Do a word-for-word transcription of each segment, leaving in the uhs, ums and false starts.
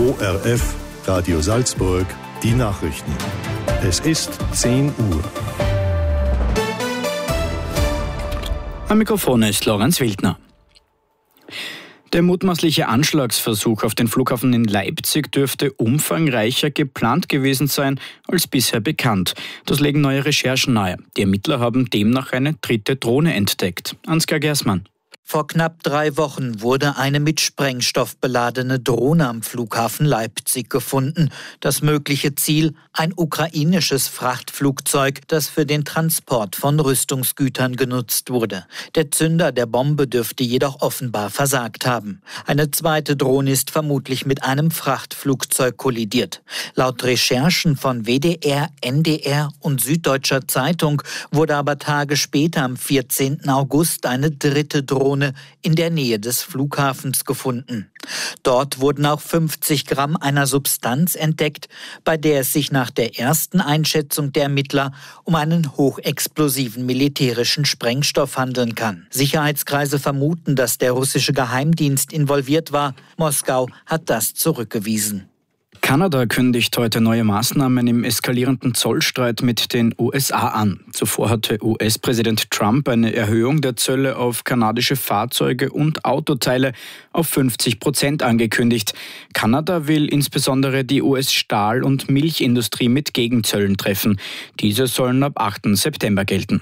O R F, Radio Salzburg, die Nachrichten. Es ist zehn Uhr. Am Mikrofon ist Lorenz Wildner. Der mutmaßliche Anschlagsversuch auf den Flughafen in Leipzig dürfte umfangreicher geplant gewesen sein als bisher bekannt. Das legen neue Recherchen nahe. Die Ermittler haben demnach eine dritte Drohne entdeckt. Ansgar Gersmann. Vor knapp drei Wochen wurde eine mit Sprengstoff beladene Drohne am Flughafen Leipzig gefunden. Das mögliche Ziel: ein ukrainisches Frachtflugzeug, das für den Transport von Rüstungsgütern genutzt wurde. Der Zünder der Bombe dürfte jedoch offenbar versagt haben. Eine zweite Drohne ist vermutlich mit einem Frachtflugzeug kollidiert. Laut Recherchen von W D R, N D R und Süddeutscher Zeitung wurde aber Tage später, am vierzehnten August, eine dritte Drohne in der Nähe des Flughafens gefunden. Dort wurden auch fünfzig Gramm einer Substanz entdeckt, bei der es sich nach der ersten Einschätzung der Ermittler um einen hochexplosiven militärischen Sprengstoff handeln kann. Sicherheitskreise vermuten, dass der russische Geheimdienst involviert war. Moskau hat das zurückgewiesen. Kanada kündigt heute neue Maßnahmen im eskalierenden Zollstreit mit den U S A an. Zuvor hatte U S-Präsident Trump eine Erhöhung der Zölle auf kanadische Fahrzeuge und Autoteile auf fünfzig Prozent angekündigt. Kanada will insbesondere die U S-Stahl- und Milchindustrie mit Gegenzöllen treffen. Diese sollen ab achten September gelten.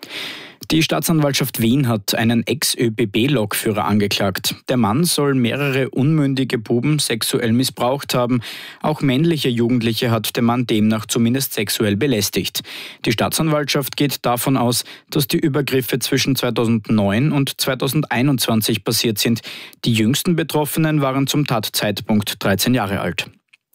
Die Staatsanwaltschaft Wien hat einen Ex-Ö B B-Lokführer angeklagt. Der Mann soll mehrere unmündige Buben sexuell missbraucht haben. Auch männliche Jugendliche hat der Mann demnach zumindest sexuell belästigt. Die Staatsanwaltschaft geht davon aus, dass die Übergriffe zwischen zweitausendneun und zweitausendeinundzwanzig passiert sind. Die jüngsten Betroffenen waren zum Tatzeitpunkt dreizehn Jahre alt.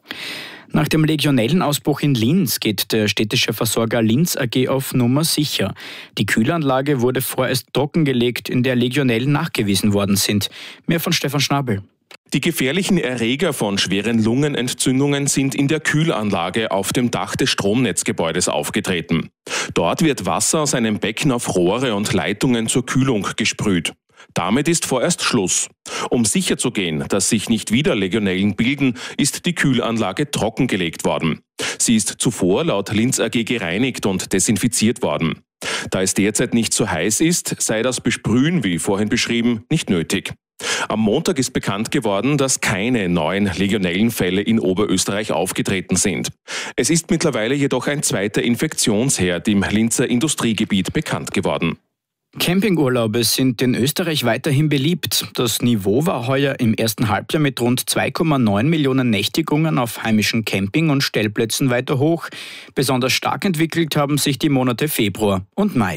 Nach dem Legionellenausbruch in Linz geht der städtische Versorger Linz A G auf Nummer sicher. Die Kühlanlage wurde vorerst trockengelegt, in der Legionellen nachgewiesen worden sind. Mehr von Stefan Schnabel. Die gefährlichen Erreger von schweren Lungenentzündungen sind in der Kühlanlage auf dem Dach des Stromnetzgebäudes aufgetreten. Dort wird Wasser aus einem Becken auf Rohre und Leitungen zur Kühlung gesprüht. Damit ist vorerst Schluss. Um sicherzugehen, dass sich nicht wieder Legionellen bilden, ist die Kühlanlage trockengelegt worden. Sie ist zuvor laut Linz A G gereinigt und desinfiziert worden. Da es derzeit nicht so heiß ist, sei das Besprühen, wie vorhin beschrieben, nicht nötig. Am Montag ist bekannt geworden, dass keine neuen Legionellenfälle in Oberösterreich aufgetreten sind. Es ist mittlerweile jedoch ein zweiter Infektionsherd im Linzer Industriegebiet bekannt geworden. Campingurlaube sind in Österreich weiterhin beliebt. Das Niveau war heuer im ersten Halbjahr mit rund zwei Komma neun Millionen Nächtigungen auf heimischen Camping- und Stellplätzen weiter hoch. Besonders stark entwickelt haben sich die Monate Februar und Mai.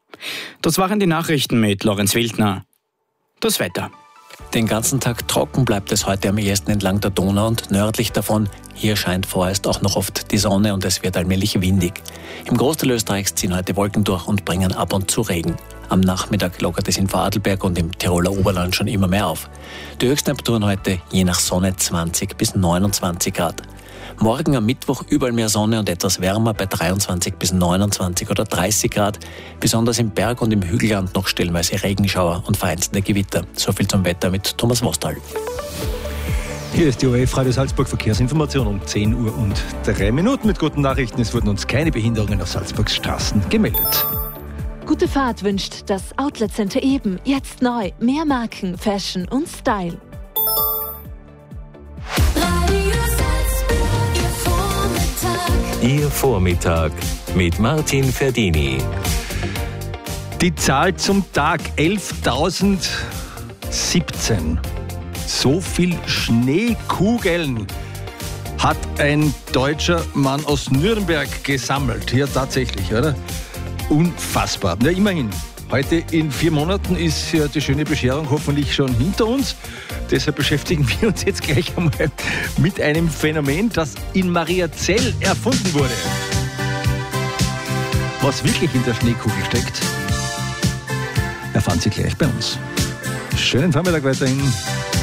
Das waren die Nachrichten mit Lorenz Wildner. Das Wetter. Den ganzen Tag trocken bleibt es heute am ehesten entlang der Donau und nördlich davon. Hier scheint vorerst auch noch oft die Sonne und es wird allmählich windig. Im Großteil Österreichs ziehen heute Wolken durch und bringen ab und zu Regen. Am Nachmittag lockert es in Vorarlberg und im Tiroler Oberland schon immer mehr auf. Die Höchsttemperaturen heute je nach Sonne zwanzig bis neunundzwanzig Grad. Morgen am Mittwoch überall mehr Sonne und etwas wärmer bei dreiundzwanzig bis neunundzwanzig oder dreißig Grad. Besonders im Berg- und im Hügelland noch stellenweise Regenschauer und vereinzelte Gewitter. So viel zum Wetter mit Thomas Wostal. Hier ist die O R F Radio Salzburg Verkehrsinformation um zehn Uhr und drei Minuten mit guten Nachrichten. Es wurden uns keine Behinderungen auf Salzburgs Straßen gemeldet. Gute Fahrt wünscht das Outlet Center Eben. Jetzt neu. Mehr Marken, Fashion und Style. Ihr Vormittag mit Martin Ferdini. Die Zahl zum Tag elftausendsiebzehn. So viel Schneekugeln hat ein deutscher Mann aus Nürnberg gesammelt. Ja, tatsächlich, oder? Unfassbar. Na, immerhin. Heute in vier Monaten ist ja die schöne Bescherung hoffentlich schon hinter uns. Deshalb beschäftigen wir uns jetzt gleich einmal mit einem Phänomen, das in Mariazell erfunden wurde. Was wirklich in der Schneekugel steckt, erfahren Sie gleich bei uns. Schönen Vormittag weiterhin.